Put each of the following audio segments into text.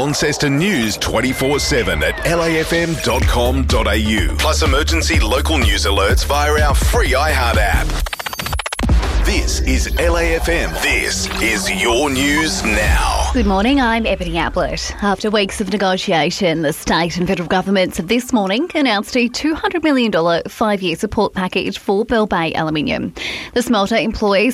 Launceston News 24/7 at lafm.com.au. Plus emergency local news alerts via our free iHeart app. This is LAFM. This is your news now. Good morning, I'm Ebony Ablett. After weeks of negotiation, the state and federal governments have this morning announced a $200 million 5-year support package for Bell Bay Aluminium. The smelter employs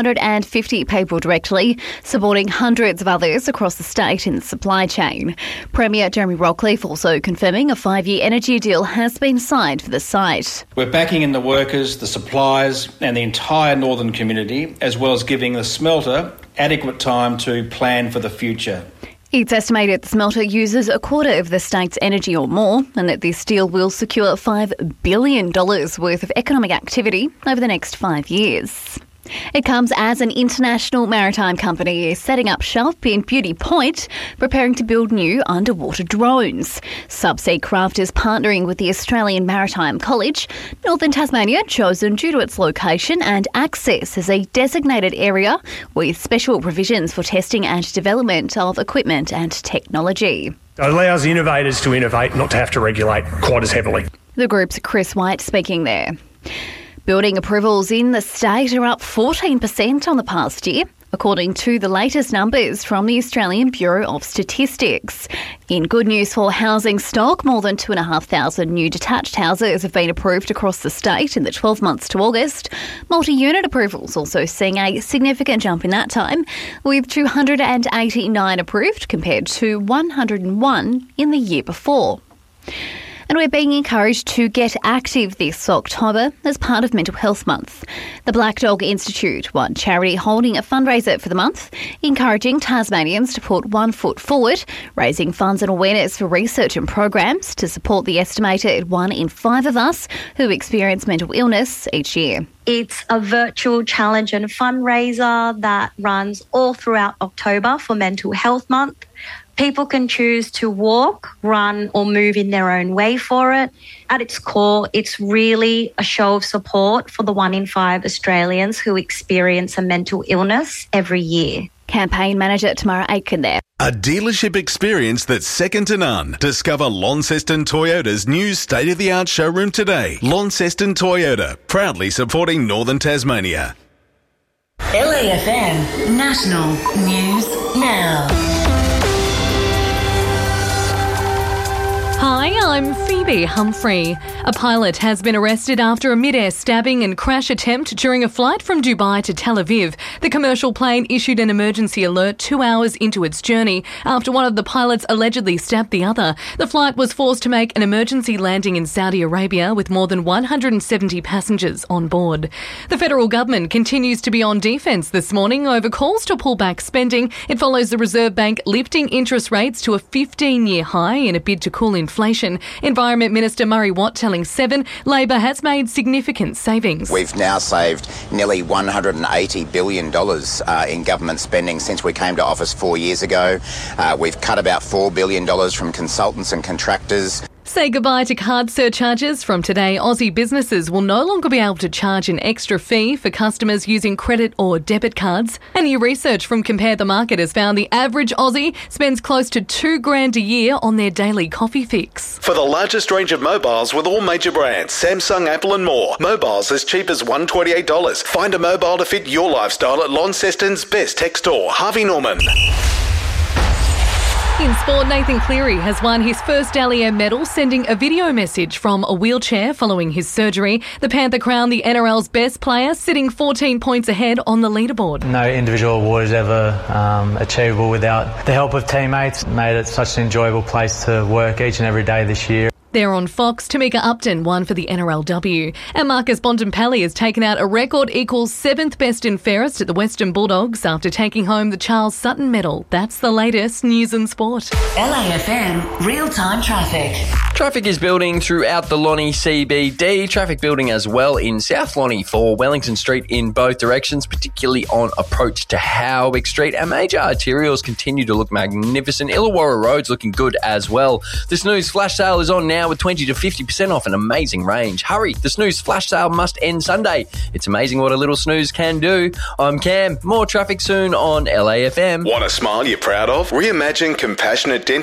550 people directly, supporting hundreds of others across the state in the supply chain. Premier Jeremy Rockliff also confirming a 5-year energy deal has been signed for the site. We're backing in the workers, the suppliers and the entire northern community, as well as giving the smelter adequate time to plan for the future. It's estimated the smelter uses a quarter of the state's energy or more, and that this deal will secure $5 billion worth of economic activity over the next 5 years. It comes as an international maritime company is setting up shop in Beauty Point, preparing to build new underwater drones. Subsea Craft is partnering with the Australian Maritime College. Northern Tasmania chosen due to its location and access as a designated area with special provisions for testing and development of equipment and technology. It allows innovators to innovate, not to have to regulate quite as heavily. The group's Chris White speaking there. Building approvals in the state are up 14% on the past year, according to the latest numbers from the Australian Bureau of Statistics. In good news for housing stock, more than 2,500 new detached houses have been approved across the state in the 12 months to August. Multi-unit approvals also seeing a significant jump in that time, with 289 approved compared to 101 in the year before. And we're being encouraged to get active this October as part of Mental Health Month. The Black Dog Institute, one charity holding a fundraiser for the month, encouraging Tasmanians to put one foot forward, raising funds and awareness for research and programs to support the estimated 1 in 5 of us who experience mental illness each year. It's a virtual challenge and fundraiser that runs all throughout October for Mental Health Month. People can choose to walk, run or move in their own way for it. At its core, it's really a show of support for the 1 in 5 Australians who experience a mental illness every year. Campaign manager Tamara Aitken there. A dealership experience that's second to none. Discover Launceston Toyota's new state-of-the-art showroom today. Launceston Toyota, proudly supporting Northern Tasmania. LAFM National News Now. Hi, I'm Phoebe Humphrey. A pilot has been arrested after a mid-air stabbing and crash attempt during a flight from Dubai to Tel Aviv. The commercial plane issued an emergency alert 2 hours into its journey after one of the pilots allegedly stabbed the other. The flight was forced to make an emergency landing in Saudi Arabia with more than 170 passengers on board. The federal government continues to be on defence this morning over calls to pull back spending. It follows the Reserve Bank lifting interest rates to a 15-year high in a bid to cool inflation. Environment Minister Murray Watt telling Seven Labor has made significant savings. We've now saved nearly $180 billion in government spending since we came to office 4 years ago. We've cut about $4 billion from consultants and contractors. Say goodbye to card surcharges. From today, Aussie businesses will no longer be able to charge an extra fee for customers using credit or debit cards. And new research from Compare the Market has found the average Aussie spends close to $2,000 a year on their daily coffee fix. For the largest range of mobiles with all major brands, Samsung, Apple and more. Mobiles as cheap as $128. Find a mobile to fit your lifestyle at Launceston's best tech store, Harvey Norman. In sport, Nathan Cleary has won his first Dally M medal, sending a video message from a wheelchair following his surgery. The Panther crowned the NRL's best player, sitting 14 points ahead on the leaderboard. No individual award is ever achievable without the help of teammates. Made it such an enjoyable place to work each and every day this year. There on Fox, Tamika Upton won for the NRLW. And Marcus Bontempelli has taken out a record equals 7th best and fairest at the Western Bulldogs after taking home the Charles Sutton medal. That's the latest news and sport. LAFM Real-Time Traffic. Traffic is building throughout the Lonnie CBD. Traffic building as well in South Lonnie for Wellington Street in both directions, particularly on approach to Howick Street. Our major arterials continue to look magnificent. Illawarra Road's looking good as well. The Snooze flash sale is on now with 20 to 50% off an amazing range. Hurry, the Snooze flash sale must end Sunday. It's amazing what a little snooze can do. I'm Cam. More traffic soon on LAFM. Want a smile you're proud of? Reimagine Compassionate Dental